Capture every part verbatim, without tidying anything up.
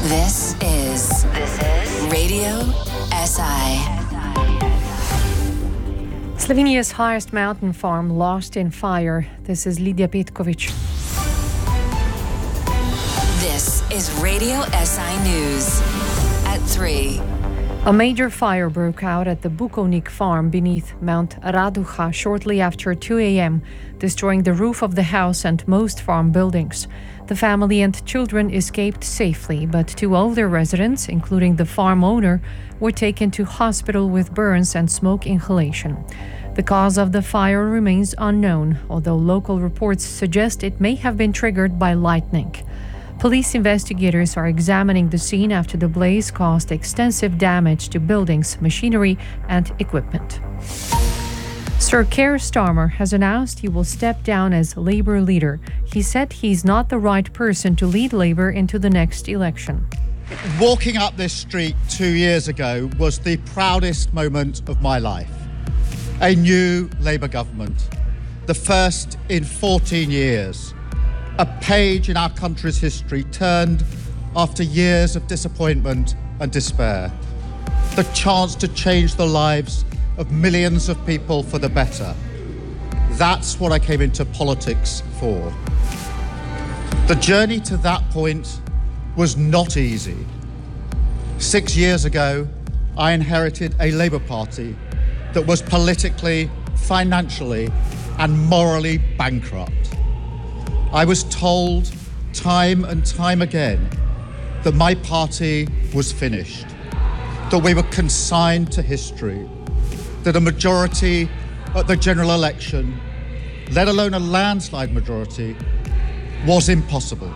This is This is Radio S I. Slovenia's highest mountain farm lost in fire. This is Lidia Petkovic. This is Radio S I News at three. A major fire broke out at the Bukovnik farm beneath Mount Raducha shortly after two a.m., destroying the roof of the house and most farm buildings. The family and children escaped safely, but two older residents, including the farm owner, were taken to hospital with burns and smoke inhalation. The cause of the fire remains unknown, although local reports suggest it may have been triggered by lightning. Police investigators are examining the scene after the blaze caused extensive damage to buildings, machinery, and equipment. Sir Keir Starmer has announced he will step down as Labour leader. He said he's not the right person to lead Labour into the next election. Walking up this street two years ago was the proudest moment of my life. A new Labour government, the first in fourteen years. A page in our country's history turned after years of disappointment and despair. The chance to change the lives of millions of people for the better. That's what I came into politics for. The journey to that point was not easy. Six years ago, I inherited a Labour Party that was politically, financially, and morally bankrupt. I was told time and time again that my party was finished, that we were consigned to history, that a majority at the general election, let alone a landslide majority, was impossible.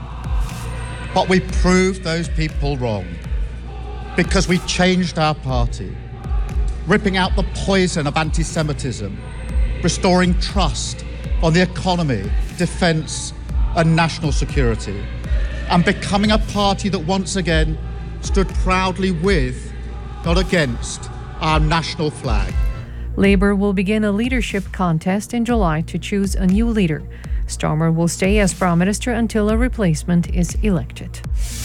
But we proved those people wrong because we changed our party, ripping out the poison of anti-Semitism, restoring trust on the economy, defence, and national security, and becoming a party that once again stood proudly with, not against, our national flag. Labour will begin a leadership contest in July to choose a new leader. Starmer will stay as Prime Minister until a replacement is elected.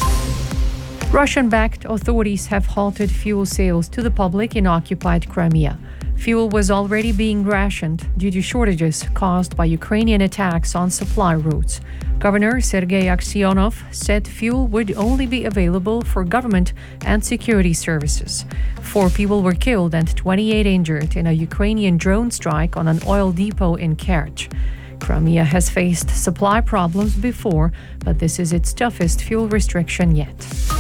Russian-backed authorities have halted fuel sales to the public in occupied Crimea. Fuel was already being rationed due to shortages caused by Ukrainian attacks on supply routes. Governor Sergei Aksyonov said fuel would only be available for government and security services. Four people were killed and twenty-eight injured in a Ukrainian drone strike on an oil depot in Kerch. Crimea has faced supply problems before, but this is its toughest fuel restriction yet.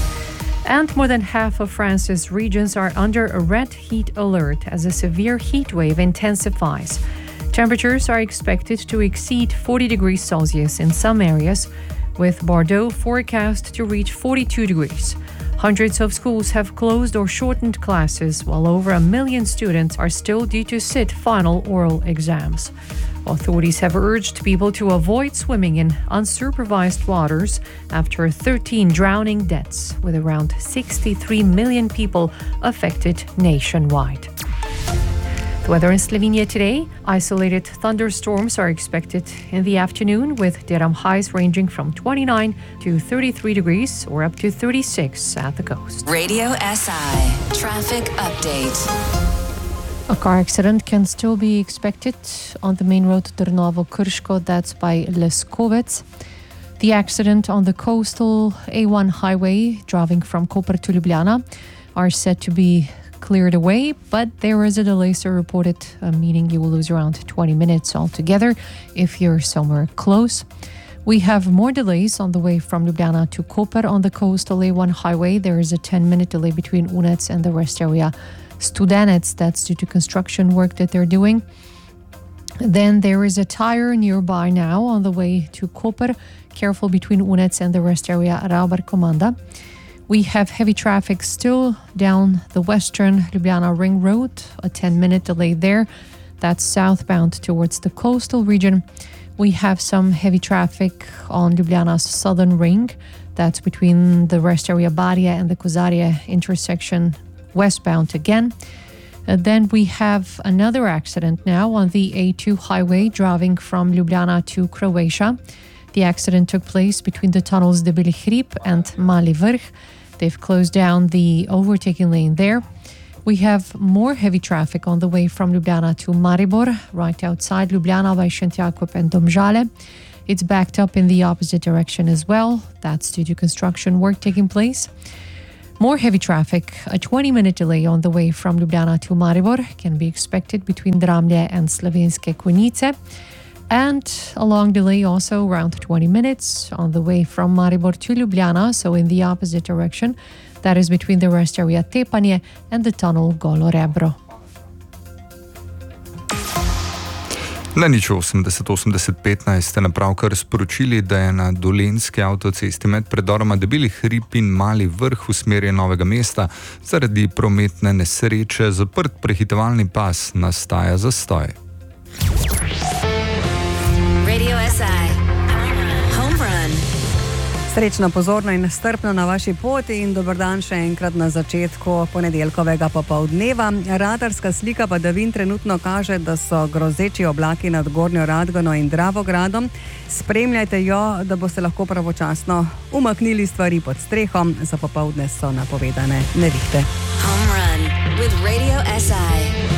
And more than half of France's regions are under a red heat alert as a severe heat wave intensifies. Temperatures are expected to exceed forty degrees Celsius in some areas, with Bordeaux forecast to reach forty-two degrees. Hundreds of schools have closed or shortened classes, while over a million students are still due to sit final oral exams. Authorities have urged people to avoid swimming in unsupervised waters after thirteen drowning deaths, with around sixty-three million people affected nationwide. The weather in Slovenia today: isolated thunderstorms are expected in the afternoon, with daytime highs ranging from twenty-nine to thirty-three degrees or up to thirty-six at the coast. Radio S I Traffic Update. A car accident can still be expected on the main road to Trnovo-Krško, that's by Leskovec. The accident on the coastal A one highway driving from Koper to Ljubljana are said to be cleared away, but there is a delay, so reported, uh, meaning you will lose around twenty minutes altogether if you're somewhere close. We have more delays on the way from Ljubljana to Koper on the coastal A one highway. There is a ten-minute delay between Unec and the rest area Studenec. That's due to construction work that they're doing. Then there is a tire nearby now on the way to Koper. Careful between Unec and the rest area Rauber-Komanda. We have heavy traffic still down the western Ljubljana Ring Road, a ten-minute delay there. That's southbound towards the coastal region. We have some heavy traffic on Ljubljana's southern ring. That's between the rest area Barje and the Kozarje intersection, westbound again. And then we have another accident now on the A two highway driving from Ljubljana to Croatia. The accident took place between the tunnels de Beli Hrib and Mali Vrh. They've closed down the overtaking lane there. We have more heavy traffic on the way from Ljubljana to Maribor, right outside Ljubljana by Šentjakov and Domžale. It's backed up in the opposite direction as well. That's due to construction work taking place. More heavy traffic, a twenty-minute delay on the way from Ljubljana to Maribor can be expected between Dramlje and Slovenske Konjice. And a long delay also, around twenty minutes, on the way from Maribor to Ljubljana, so in the opposite direction. That is between the rest area Tepanje and the tunnel Golo Rebro. Na nič osemdeset osemdeset petnajst ste napravkar sporočili, da je na Dolenjski avtocesti med predoroma Debeli hrib in Mali Vrh v smeri Novega mesta zaradi prometne nesreče zaprt prehitevalni pas, nastaja zastoj. Radio S I. Home run. Srečno, pozorno in strpno na vaši poti in dober dan še enkrat na začetku ponedeljkovega popoldneva. Radarska slika padavin trenutno kaže, da so grozeči oblaki nad Gornjo Radgono in Dravogradom. Spremljajte jo, da boste lahko pravočasno umaknili stvari pod streho. Za popoldne so napovedane nevihte. Home run with Radio S I.